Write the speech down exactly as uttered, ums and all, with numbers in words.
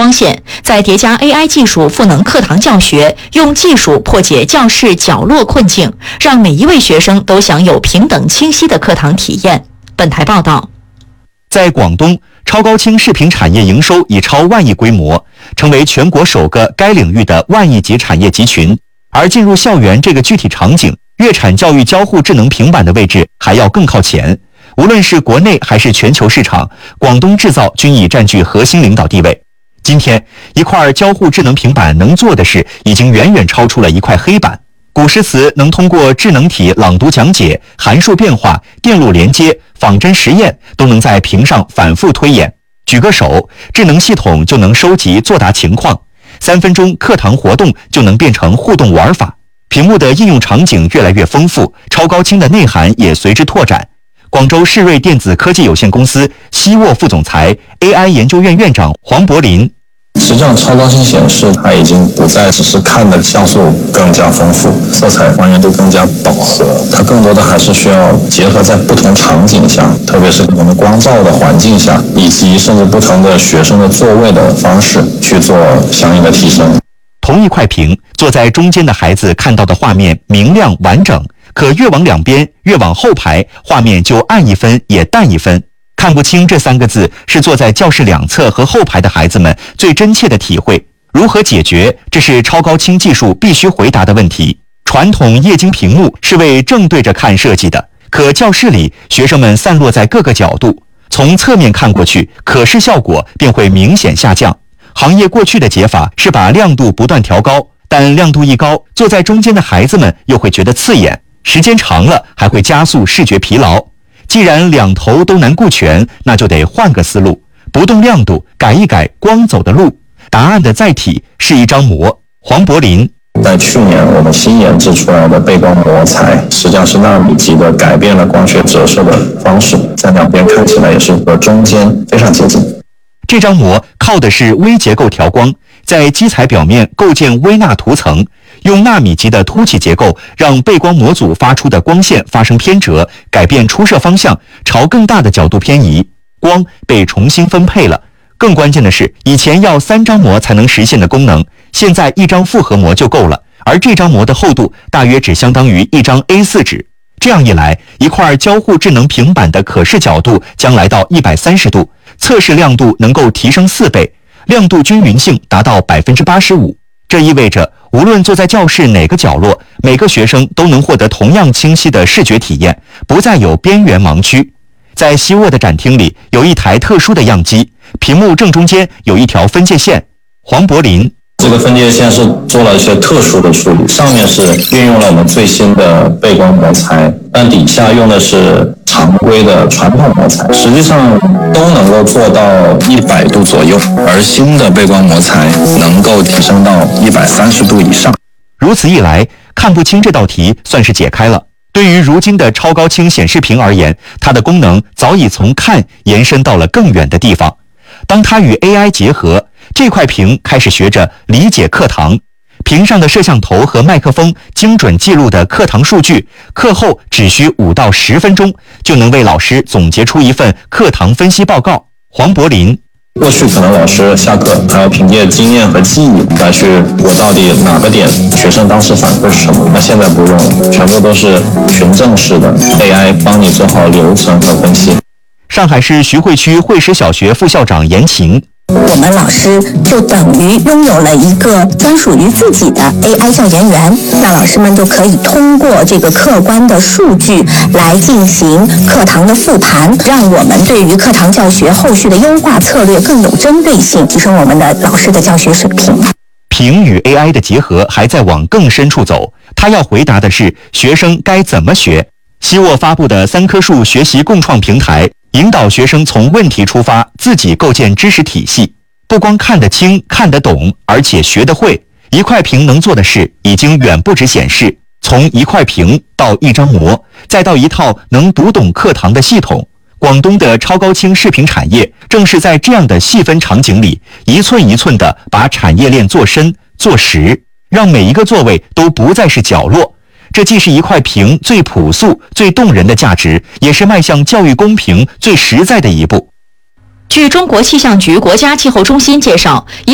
光线，再叠加 A I 技术赋能课堂教学，用技术破解教室角落困境，让每一位学生都享有平等清晰的课堂体验。本台报道。 在广东，超高清视频产业营收已超万亿规模，成为全国首个该领域的万亿级产业集群。而进入校园这个具体场景，粤产教育交互智能平板的位置还要更靠前。无论是国内还是全球市场，广东制造均已占据核心领导地位。今天，一块交互智能平板能做的事，已经远远超出了一块黑板。古诗词能通过智能体朗读讲解、函数变化、电路连接、仿真实验，都能在屏上反复推演。举个手，智能系统就能收集作答情况，三分钟课堂活动就能变成互动玩法。屏幕的应用场景越来越丰富，超高清的内涵也随之拓展。广州世瑞电子科技有限公司西沃副总裁、A I 研究院院长黄柏林。 实际上，超高清显示它已经不再只是看的像素更加丰富，色彩还原度更加饱和，它更多的还是需要结合在不同场景下，特别是不同的光照的环境下，以及甚至不同的学生的座位的方式去做相应的提升。 同一块屏，坐在中间的孩子看到的画面明亮完整，可越往两边，越往后排，画面就暗一分也淡一分。看不清这三个字是坐在教室两侧和后排的孩子们最真切的体会。如何解决？这是超高清技术必须回答的问题。传统液晶屏幕是为正对着看设计的，可教室里学生们散落在各个角度，从侧面看过去，可视效果便会明显下降。行业过去的解法是把亮度不断调高，但亮度一高，坐在中间的孩子们又会觉得刺眼，时间长了还会加速视觉疲劳。既然两头都难顾全，那就得换个思路，不动亮度，改一改光走的路。答案的载体是一张膜。黄柏林。 在去年，我们新研制出来的背光膜材，实际上是纳米级的改变了光学折射的方式，在两边看起来也是和中间非常接近。 这张膜靠的是微结构调光，在基材表面构建微纳涂层，用纳米级的凸起结构，让背光模组发出的光线发生偏折，改变出射方向，朝更大的角度偏移，光被重新分配了。更关键的是，以前要三张膜才能实现的功能，现在一张复合膜就够了，而这张膜的厚度大约只相当于一张 A 四 纸。这样一来，一块交互智能平板的可视角度将来到一百三十度，测试亮度能够提升四倍，亮度均匀性达到 百分之八十五。这意味着，无论坐在教室哪个角落，每个学生都能获得同样清晰的视觉体验，不再有边缘盲区。在西沃的展厅里，有一台特殊的样机，屏幕正中间有一条分界线。黄柏林。 这个分界线是做了一些特殊的处理，上面是运用了我们最新的背光膜材，但底下用的是常规的传统膜材，实际上都能够做到一百度左右，而新的背光膜材能够提升到一百三十度以上。 如此一来，看不清这道题算是解开了。对于如今的超高清显示屏而言，它的功能早已从看延伸到了更远的地方。当它与 A I 结合，这块屏开始学着理解课堂。屏上的摄像头和麦克风精准记录的课堂数据，课后只需五到十分钟就能为老师总结出一份课堂分析报告。黄柏林。 过去可能老师下课还要凭借经验和记忆来去我到底哪个点学生当时反馈是什么，那现在不用了，全部都是群证式的 A I 帮你做好流程和分析。 上海市徐汇区汇实小学副校长严晴。 我们老师就等于拥有了一个专属于自己的 A I 教研员，那老师们就可以通过这个客观的数据来进行课堂的复盘，让我们对于课堂教学后续的优化策略更有针对性，提升我们的老师的教学水平。 屏与 A I 的结合还在往更深处走，它要回答的是学生该怎么学。西沃发布的三棵树学习共创平台，引导学生从问题出发，自己构建知识体系，不光看得清、看得懂，而且学得会。一块屏能做的事已经远不止显示，从一块屏到一张膜，再到一套能读懂课堂的系统。广东的超高清视频产业正是在这样的细分场景里，一寸一寸地把产业链做深、做实，让每一个座位都不再是角落。这既是一块屏最朴素、最动人的价值，也是迈向教育公平最实在的一步。 据中国气象局国家气候中心介绍，